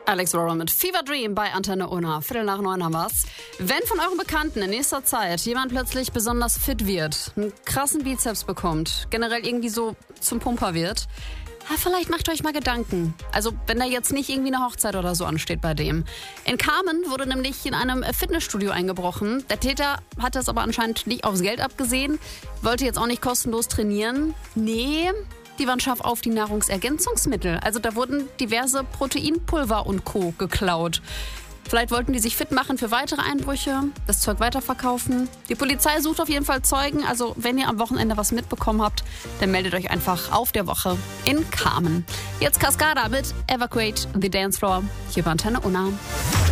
Alex Rora mit Fever Dream bei Antenne Unna. 8:45 haben wir's. Wenn von euren Bekannten in nächster Zeit jemand plötzlich besonders fit wird, einen krassen Bizeps bekommt, generell irgendwie so zum Pumper wird, vielleicht macht euch mal Gedanken. Also wenn da jetzt nicht irgendwie eine Hochzeit oder so ansteht bei dem. In Kamen wurde nämlich in einem Fitnessstudio eingebrochen. Der Täter hat das aber anscheinend nicht aufs Geld abgesehen, wollte jetzt auch nicht kostenlos trainieren. Nee, die waren scharf auf die Nahrungsergänzungsmittel. Also da wurden diverse Proteinpulver und Co. geklaut. Vielleicht wollten die sich fit machen für weitere Einbrüche, das Zeug weiterverkaufen. Die Polizei sucht auf jeden Fall Zeugen. Also wenn ihr am Wochenende was mitbekommen habt, dann meldet euch einfach auf der Woche in Kamen. Jetzt Cascada mit Evacuate the Dance Floor hier bei Antenne Unna.